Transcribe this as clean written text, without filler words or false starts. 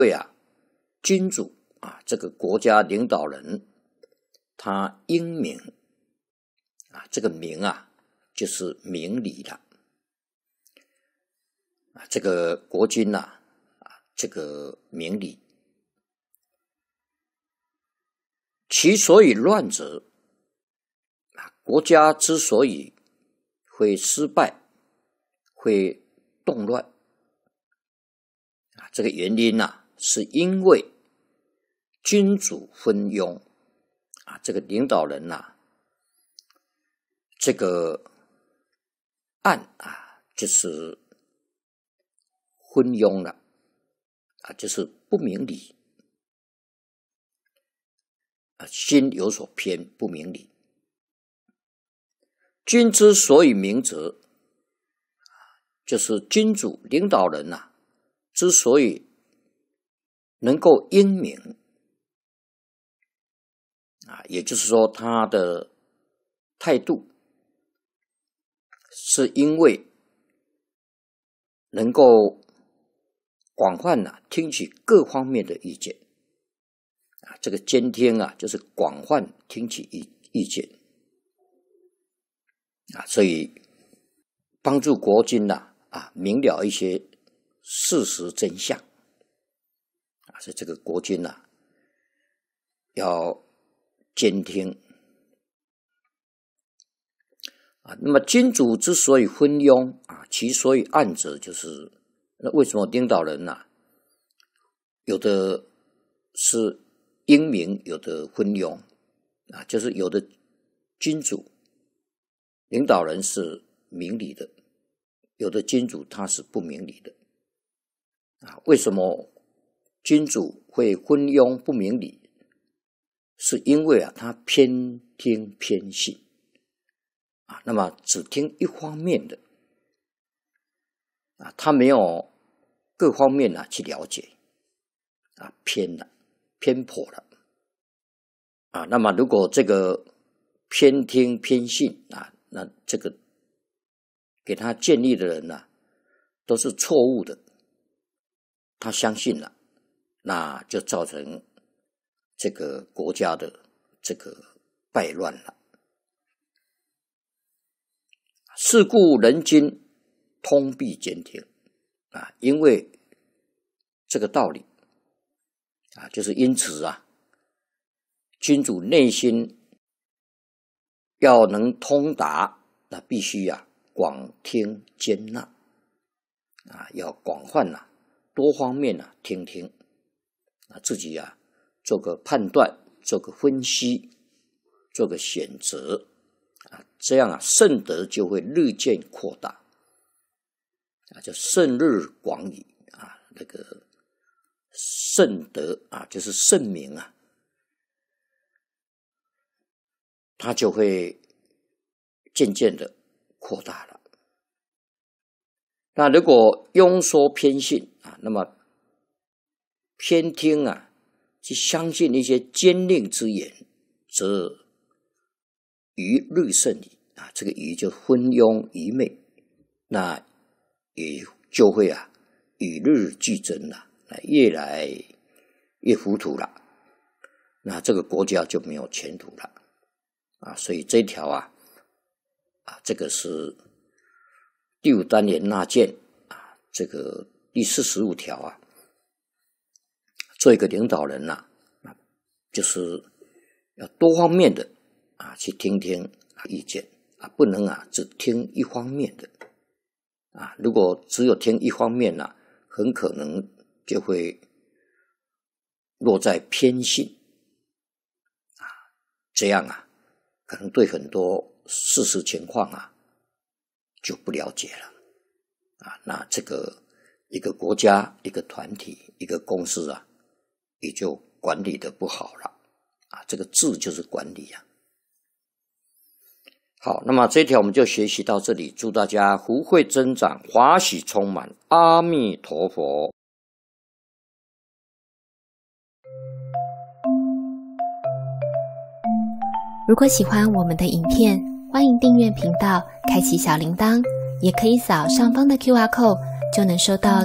对啊，君主啊，这个国家领导人，他英明啊，这个明啊，就是明理了啊，这个国君呐啊，这个明理，其所以乱者啊，国家之所以会失败，会动乱啊，这个原因呐，是因为君主昏庸啊，这个领导人呐，这个暗啊，就是昏庸了啊，就是不明理啊，心有所偏，不明理。君之所以明者，就是君主领导人呐，之所以能够英明啊，也就是说他的态度是因为能够广泛听取各方面的意见啊，这个监听啊，就是广泛听取意见啊，所以帮助国君明了一些事实真相啊，所以这个国君要监听啊。那么君主之所以昏庸啊，其所以暗者，就是那为什么领导人有的是英明，有的昏庸啊，就是有的君主领导人是明理的，有的君主他是不明理的啊。为什么君主会昏庸不明理？是因为他偏听偏信啊，那么只听一方面的啊，他没有各方面去了解啊，偏颇了啊。那么如果这个偏听偏信啊，那这个给他建议的人都是错误的，他相信了，那就造成这个国家的这个败乱了。是故人君通必监听啊，因为这个道理啊，就是因此君主内心要能通达，那必须广听兼纳啊，要广泛多方面听听啊，自己做个判断，做个分析，做个选择啊，这样圣德就会日渐扩大啊，就圣日广矣啊，那个圣德就是圣明它就会渐渐的扩大了。那如果庸说偏信那么偏听去相信一些奸佞之言，则愚日甚矣啊，这个愚就昏庸愚昧，那也就会与日俱增了，越来越糊涂了，那这个国家就没有前途了啊。所以这一条这个是第五单元纳谏这个第45条做一个领导人就是要多方面的去听听意见不能只听一方面的如果只有听一方面很可能就会落在偏信这样可能对很多事实情况就不了解了那这个一个国家、一个团体、一个公司也就管理的不好了这个治就是管理好，那么这一条我们就学习到这里，祝大家福慧增长，华喜充满，阿弥陀佛。 如果喜欢我们的影片，欢迎订阅频道，开启小铃铛，也可以扫上方的 QR code，就能收到